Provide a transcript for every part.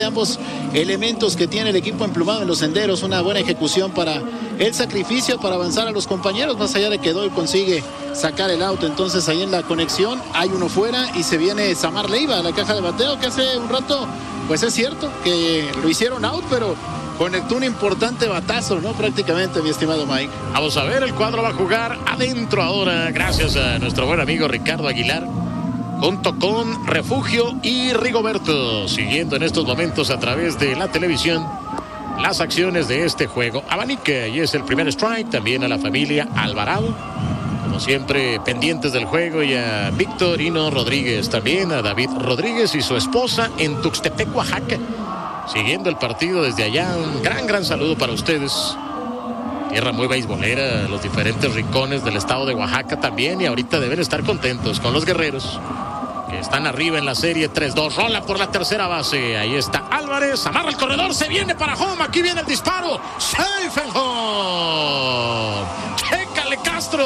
ambos elementos que tiene el equipo emplumado en los senderos, una buena ejecución para el sacrificio, para avanzar a los compañeros, más allá de que Doyle consigue sacar el auto. Entonces ahí en la conexión hay uno fuera y se viene Samar Leiva a la caja de bateo, que hace un rato, pues es cierto que lo hicieron out, pero conectó un importante batazo, ¿no? Prácticamente, mi estimado Mike. Vamos a ver, el cuadro va a jugar adentro ahora, gracias a nuestro buen amigo Ricardo Aguilar, junto con Refugio y Rigoberto, siguiendo en estos momentos a través de la televisión las acciones de este juego. Abanica, y es el primer strike, también a la familia Alvarado, como siempre pendientes del juego, y a Victorino Rodríguez, también a David Rodríguez y su esposa en Tuxtepec, Oaxaca, siguiendo el partido desde allá. Un gran saludo para ustedes. Tierra muy beisbolera, los diferentes rincones del estado de Oaxaca también, y ahorita deben estar contentos con los guerreros, que están arriba en la serie 3-2. Rola por la tercera base. Ahí está Álvarez. Amarra el corredor. Se viene para home. Aquí viene el disparo. Safe and home. Chécale Castro.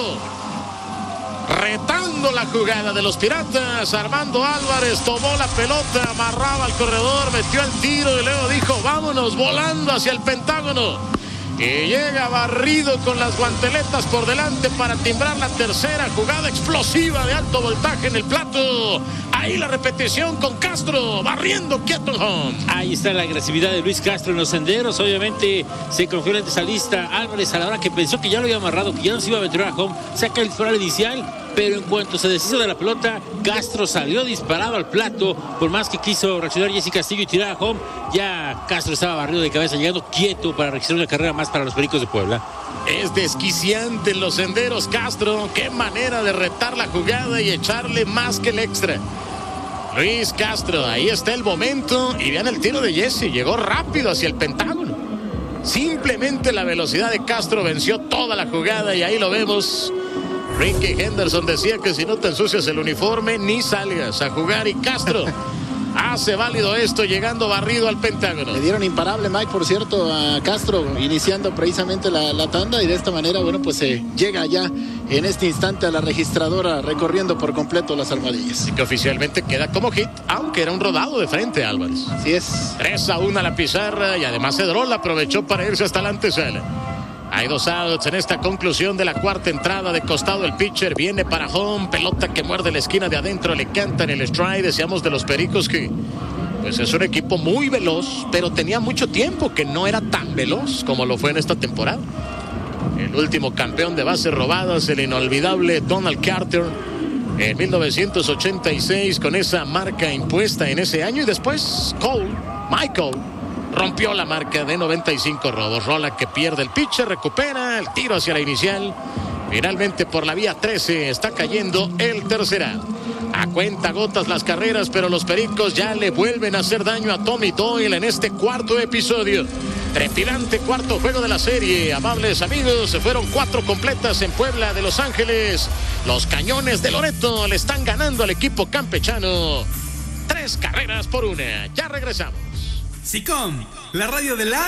Retando la jugada de los Piratas. Armando Álvarez tomó la pelota, amarraba al corredor, metió el tiro y luego dijo: vámonos volando hacia el Pentágono. Y llega barrido con las guanteletas por delante para timbrar la tercera jugada explosiva de alto voltaje en el plato. Ahí la repetición con Castro, barriendo quieto el home. Ahí está la agresividad de Luis Castro en los senderos. Obviamente se confió en el antesalista Álvarez a la hora que pensó que ya lo había amarrado, que ya no se iba a aventurar a home. Saca el disparo inicial, pero en cuanto se deshizo de la pelota, Castro salió disparado al plato. Por más que quiso reaccionar Jesse Castillo y tirar a home, ya Castro estaba barrido de cabeza, llegando quieto para registrar una carrera más para los Pericos de Puebla. Es desquiciante en los senderos Castro. Qué manera de retar la jugada y echarle más que el extra. Luis Castro, ahí está el momento. Y vean el tiro de Jesse, llegó rápido hacia el Pentágono. Simplemente la velocidad de Castro venció toda la jugada, y ahí lo vemos. Ricky Henderson decía que si no te ensucias el uniforme, ni salgas a jugar, y Castro hace válido esto, llegando barrido al Pentágono. Le dieron imparable, Mike, por cierto, a Castro, iniciando precisamente la tanda, y de esta manera, bueno, pues se llega ya en este instante a la registradora, recorriendo por completo las almohadillas. Y que oficialmente queda como hit, aunque era un rodado de frente, Álvarez. Así es. 3-1 a la pizarra, y además Cedrol aprovechó para irse hasta la antesala. Hay 2 outs en esta conclusión de la cuarta entrada. De costado el pitcher viene para home, pelota que muerde la esquina de adentro, le cantan el strike. Decíamos de los Pericos que pues es un equipo muy veloz, pero tenía mucho tiempo que no era tan veloz como lo fue en esta temporada. El último campeón de bases robadas, el inolvidable Donald Carter, en 1986, con esa marca impuesta en ese año. Y después Michael rompió la marca de 95 robos. Rola que pierde el pitcher, recupera el tiro hacia la inicial. Finalmente por la vía 13 está cayendo el tercera. A cuenta gotas las carreras, pero los Pericos ya le vuelven a hacer daño a Tommy Doyle en este cuarto episodio. Trepidante cuarto juego de la serie. Amables amigos, se fueron 4 completas en Puebla de Los Ángeles. Los Cañones de Loreto le están ganando al equipo campechano 3 carreras por 1. Ya regresamos. SICOM, la radio de la